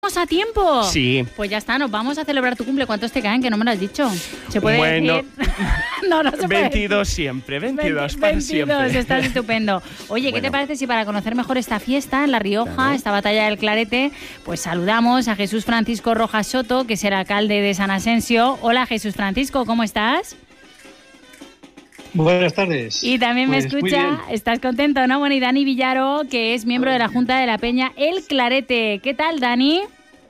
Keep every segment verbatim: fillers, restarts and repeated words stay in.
¿Estamos a tiempo? Sí. Pues ya está, nos vamos a celebrar tu cumple. ¿Cuántos te caen? Que no me lo has dicho. ¿Se puede bueno, decir? no, no se puede veintidós decir. siempre, veintidós veinte, para veintidós, siempre. Estás estupendo. Oye, ¿qué Bueno. te parece si para conocer mejor esta fiesta en La Rioja, Claro. esta batalla del Clarete, pues saludamos a Jesús Francisco Rojas Soto, que es el alcalde de San Asensio. Hola, Jesús Francisco, ¿cómo estás? Buenas tardes. Y también Pues, me muy escucha, bien. estás contento, ¿no? Bueno, y Dani Villaro, que es miembro de la Junta de la Peña El Clarete. ¿Qué tal, Dani?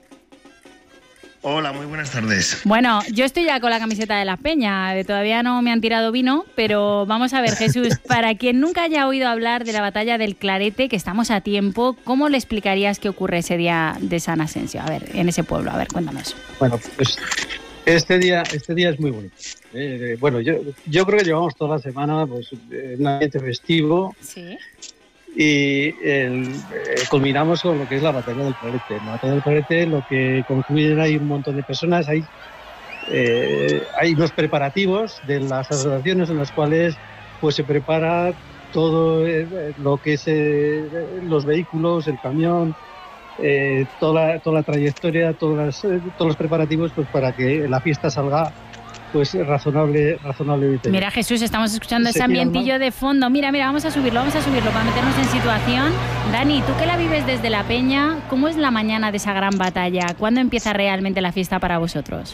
Hola, muy buenas tardes. Bueno, yo estoy ya con la camiseta de la Peña, eh, todavía no me han tirado vino, pero vamos a ver, Jesús, para quien nunca haya oído hablar de la batalla del Clarete, que estamos a tiempo, ¿cómo le explicarías qué ocurre ese día de San Asensio? A ver, en ese pueblo, a ver, cuéntanos. Bueno, pues este día, este día es muy bonito. Eh, bueno, yo, yo creo que llevamos toda la semana pues, en un ambiente festivo Sí. y el, eh, culminamos con lo que es la batalla del Clarete. En la batalla del Clarete lo que concluyen hay un montón de personas, hay, eh, hay unos preparativos de las asociaciones en las cuales pues se prepara todo eh, lo que es eh, los vehículos, el camión, eh, toda, la, toda la trayectoria, todas las, eh, todos los preparativos pues para que la fiesta salga pues razonable, razonablemente bien. Mira, Jesús, estamos escuchando Se ese tira ambientillo de fondo. Mira, mira, vamos a subirlo, vamos a subirlo para meternos en situación. Dani, tú que la vives desde la Peña, ¿cómo es la mañana de esa gran batalla? ¿Cuándo empieza realmente la fiesta para vosotros?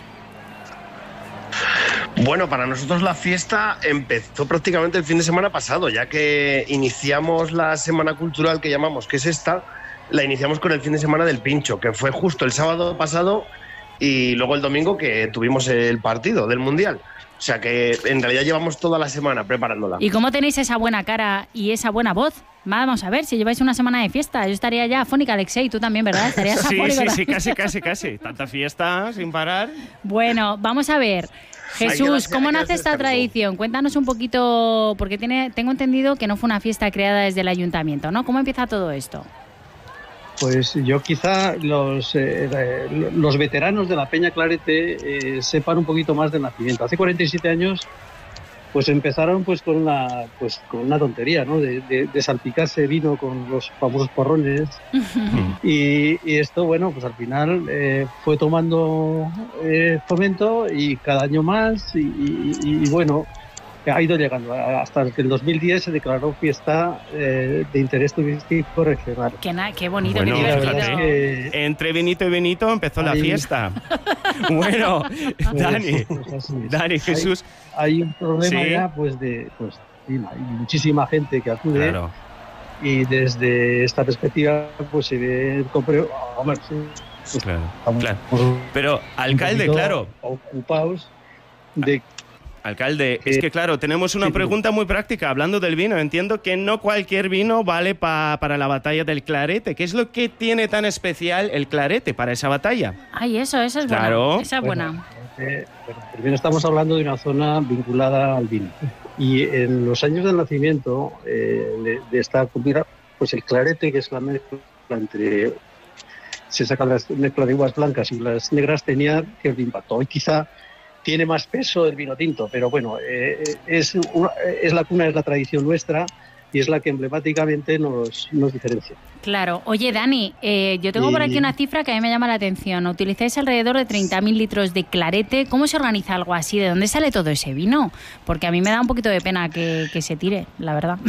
Bueno, para nosotros la fiesta empezó prácticamente el fin de semana pasado, ya que iniciamos la semana cultural que llamamos, que es esta, la iniciamos con el fin de semana del Pincho, que fue justo el sábado pasado y luego el domingo que tuvimos el partido del Mundial. O sea que en realidad llevamos toda la semana preparándola. ¿Y cómo tenéis esa buena cara y esa buena voz? Vamos a ver, si lleváis una semana de fiesta, yo estaría ya afónica, Alexei, tú también, ¿verdad? Estarías Sí, afónico sí, sí, también. casi, casi, casi. Tanta fiesta sin parar. Bueno, vamos a ver. Hay que Jesús, darse- ¿cómo hay que nace darse esta descanso. tradición? Cuéntanos un poquito, porque tiene, tengo entendido que no fue una fiesta creada desde el ayuntamiento, ¿no? ¿Cómo empieza todo esto? Pues yo quizá los, eh, los veteranos de la Peña Clarete eh, sepan un poquito más del nacimiento. Hace cuarenta y siete años pues empezaron pues con una, pues, con una tontería, ¿no? De, de, de salpicarse vino con los famosos porrones. Y, y esto, bueno, pues al final eh, fue tomando eh, fomento y cada año más y, y- y, bueno, ha ido llegando hasta que el dos mil diez se declaró fiesta eh, de interés turístico regional. Qué, na- qué bonito, Bueno, qué la divertido. verdad es que, Entre vinito y vinito empezó la Ahí. fiesta. Bueno, pues, Dani, pues así es. Dani, Hay- Jesús. Hay un problema Sí. ya, pues, de, pues, sí, hay muchísima gente que acude Claro. y desde esta perspectiva, pues, se ve, compre- hombre, sí, pues, Claro, estamos claro. un Pero, alcalde, poquito claro, ocupados de alcalde, que- es que claro, tenemos una sí, sí. pregunta muy práctica hablando del vino. Entiendo que no cualquier vino vale pa- para la batalla del Clarete. ¿Qué es lo que tiene tan especial el Clarete para esa batalla? Ay, eso, eso es Claro. bueno. Esa es Bueno, buena. eh, bueno, primero estamos hablando de una zona vinculada al vino. Y en los años del nacimiento eh, de, de esta comida, pues el clarete, que es la mezcla entre... Se saca la mezcla de uvas blancas y las negras, tenía cierto impacto. Hoy quizá tiene más peso el vino tinto, pero bueno, eh, es, una- es la cuna, es la tradición nuestra y es la que emblemáticamente nos, nos diferencia. Claro. Oye, Dani, eh, yo tengo por Y- aquí una cifra que a mí me llama la atención. Utilizáis alrededor de treinta mil litros de clarete. ¿Cómo se organiza algo así? ¿De dónde sale todo ese vino? Porque a mí me da un poquito de pena que, que se tire, la verdad.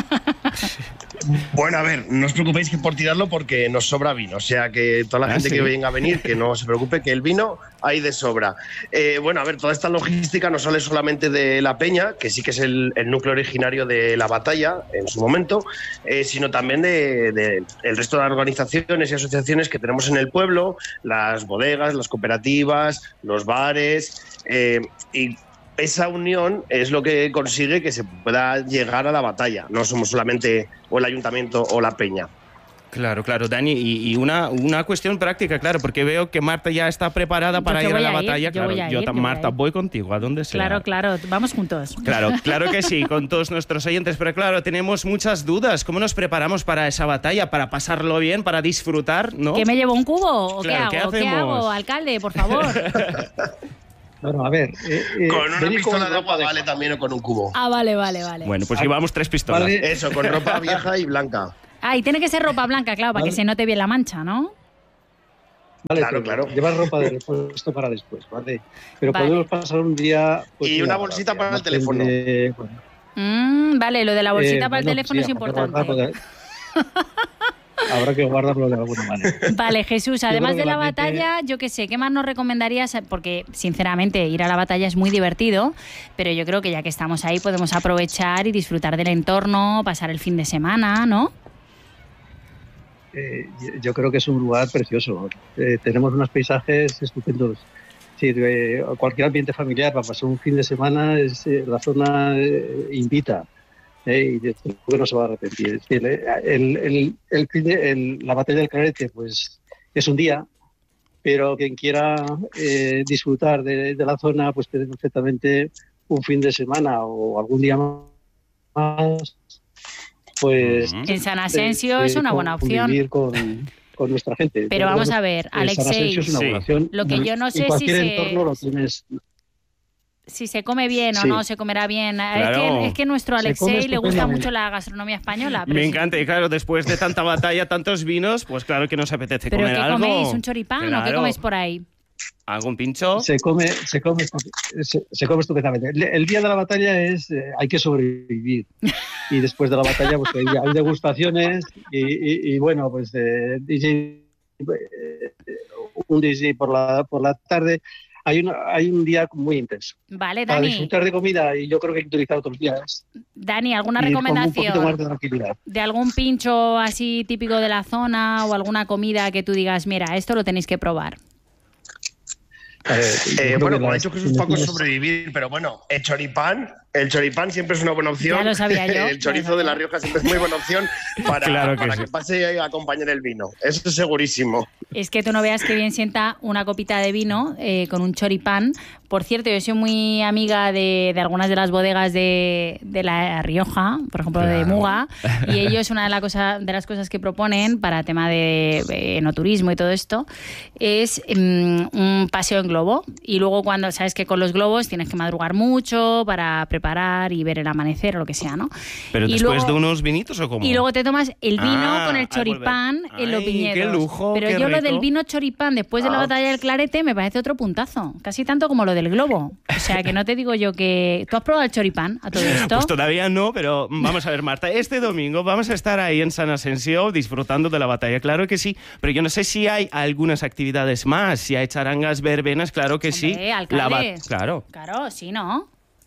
Bueno, a ver, no os preocupéis que por tirarlo porque nos sobra vino. O sea, que toda la Ah, gente ¿sí? que venga a venir, que no se preocupe, que el vino hay de sobra. Eh, bueno, a ver, toda esta logística no sale solamente de la Peña, que sí que es el, el núcleo originario de la batalla en su momento, eh, sino también de, de el resto de organizaciones y asociaciones que tenemos en el pueblo, las bodegas, las cooperativas, los bares, eh, y esa unión es lo que consigue que se pueda llegar a la batalla. No somos solamente o el ayuntamiento o la Peña. Claro, claro, Dani, y, y una, una cuestión práctica, claro, porque veo que Marta ya está preparada Yo para que ir a voy la a ir, batalla. yo Claro, voy a yo ir, ta- yo voy a Marta, ir. voy contigo, a donde sea. Claro, claro. Vamos juntos. Claro, claro que sí, con todos nuestros oyentes, pero claro, tenemos muchas dudas. ¿Cómo nos preparamos para esa batalla? ¿Para pasarlo bien? ¿Para disfrutar? ¿No? ¿Qué me llevo un cubo? ¿O Claro, qué ¿qué hago? ¿Qué hacemos? hago, alcalde, por favor? Bueno, a ver... eh, eh, Con una venid pistola con de ropa agua vale también o con un cubo. Ah, vale, vale, vale. Bueno, pues llevamos tres pistolas. Vale. Eso, con ropa vieja y blanca. Ah, y tiene que ser ropa blanca, claro, para Vale. que se note bien la mancha, ¿no? Vale, Claro, claro. Llevar ropa de repuesto para después, ¿vale? Pero Vale. podemos pasar un día... Pues, Y mira, una bolsita para el teléfono. de- bueno, Mm, vale, lo de la bolsita eh, para el bueno, teléfono sí, es habrá que importante. guardarlo de- Habrá que guardarlo de alguna manera. Vale, Jesús, además creo de que la la gente- batalla, yo qué sé, ¿qué más nos recomendarías? Porque, sinceramente, ir a la batalla es muy divertido, pero yo creo que ya que estamos ahí podemos aprovechar y disfrutar del entorno, pasar el fin de semana, ¿no? Eh, yo creo que es un lugar precioso. Eh, tenemos unos paisajes estupendos. Es decir, eh, cualquier ambiente familiar para pasar un fin de semana, es, eh, la zona eh, invita. Eh, y desde luego no se va a arrepentir. Es decir, eh, el, el, el fin de- el- la batalla del Clarete pues, es un día, pero quien quiera eh, disfrutar de, de la zona pues puede perfectamente un fin de semana o algún día más. Pues Ujú. En San Asensio eh, es una con- buena opción. convivir con, con nuestra gente. Pero vamos a ver, Eh, San Alexei, Asensio es una Sí. buena opción. Lo que yo no En sé si cualquier se- entorno lo tienes. si se come bien o Sí. no se comerá bien. Es, Claro. que, es que nuestro Se Alexei come le gusta estupendamente. mucho la gastronomía española. pero Me sí- encanta, y claro, después de tanta batalla, tantos vinos, pues claro que nos apetece ¿Pero comer qué algo. coméis? ¿Un choripán o qué Claro. coméis por ahí? ¿Algún pincho? Se come, se come, se, se come estupendamente. El, el día de la batalla es eh, hay que sobrevivir y después de la batalla pues hay, hay degustaciones y, y- y, bueno pues eh, D J, eh, un D J por la por la tarde. Hay un hay un día muy intenso Vale, para Dani, disfrutar de comida y yo creo que hay que utilizar otros días. Dani, ¿alguna y con un poquito más recomendación de tranquilidad. de algún pincho así típico de la zona o alguna comida que tú digas, mira, esto lo tenéis que probar? A ver, yo Eh, creo bueno, que como ha las dicho Jesús Paco, es tienes- sobrevivir, pero bueno, el choripán, el choripán siempre es una buena opción. Ya lo sabía yo, ya El lo chorizo sabía. de La Rioja siempre es muy buena opción para, Claro que para sí. que pase a acompañar el vino. Eso es segurísimo. Es que tú no veas que bien sienta una copita de vino eh, con un choripán. Por cierto, yo soy muy amiga de, de algunas de las bodegas de, de La Rioja, por ejemplo de Claro. Muga, y ellos una de, la cosa, de las cosas que proponen para tema de eh, enoturismo y todo esto es mm, un paseo en globo. Y luego cuando sabes que con los globos tienes que madrugar mucho para preparar y ver el amanecer o lo que sea, ¿no? ¿Pero Y después luego- de unos vinitos o cómo? Y luego te tomas el vino Ah, con el al choripán volver. en los Ay, viñedos. qué lujo, Pero qué yo lo rico. del vino choripán después de la Ah. batalla del Clarete me parece otro puntazo. Casi tanto como lo del globo. O sea, que no te digo yo que... ¿Tú has probado el choripán a todo esto? Pues todavía no, pero vamos a ver, Marta, este domingo vamos a estar ahí en San Asensio disfrutando de la batalla, claro que sí, pero yo no sé si hay algunas actividades más, si hay charangas, verbenas, claro que sí. Hombre, alcalde. La ba- claro. Claro, sí, ¿no?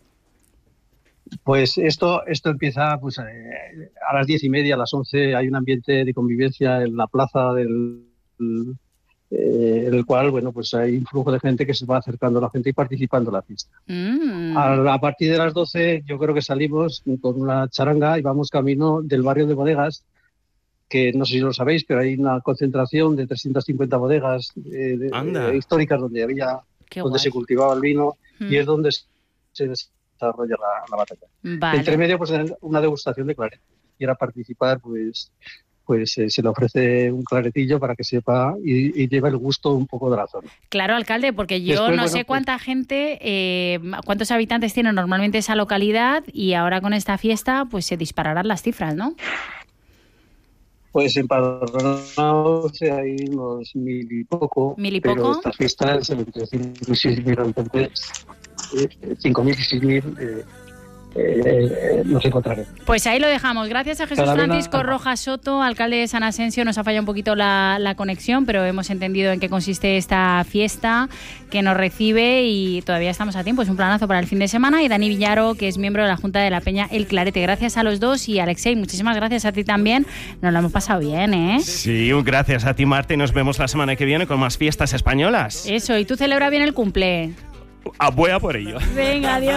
Pues esto, esto empieza pues, eh, a las diez y media, a las once hay un ambiente de convivencia en la plaza del, eh, en el cual bueno pues hay un flujo de gente que se va acercando a la gente y participando en la fiesta. Mm. A, a partir de las doce yo creo que salimos con una charanga y vamos camino del barrio de bodegas, que no sé si lo sabéis, pero hay una concentración de trescientas cincuenta bodegas eh, de- Anda. eh, históricas donde había Qué donde guay. se cultivaba el vino Mm. y es donde se desarrolla la, la batalla. Vale. Entre medio, pues una degustación de clarete. Si quiera participar, pues, pues eh, se le ofrece un claretillo para que sepa y, y lleve el gusto un poco de la zona. Claro, alcalde, porque yo Después, no bueno, sé pues- cuánta gente, eh, cuántos habitantes tiene normalmente esa localidad y ahora con esta fiesta pues se dispararán las cifras, ¿no? Pues empadronados hay unos mil y poco. ¿Mil y pero poco? estas fiestas entre cinco y seis mil habitantes, eh, cinco mil y seis mil eh, eh, eh, nos encontraremos. Pues ahí lo dejamos. Gracias a Jesús Cada vez Francisco la- Rojas Soto, alcalde de San Asensio. Nos ha fallado un poquito la, la conexión, pero hemos entendido en qué consiste esta fiesta que nos recibe y todavía estamos a tiempo. Es un planazo para el fin de semana. Y Dani Villaro, que es miembro de la Junta de la Peña El Clarete. Gracias a los dos y Alexei, muchísimas gracias a ti también. Nos lo hemos pasado bien, ¿eh? Sí, gracias a ti, Marta, y nos vemos la semana que viene con más fiestas españolas. Eso, y tú celebra bien el cumple. Ah, voy a por ello. Venga, adiós.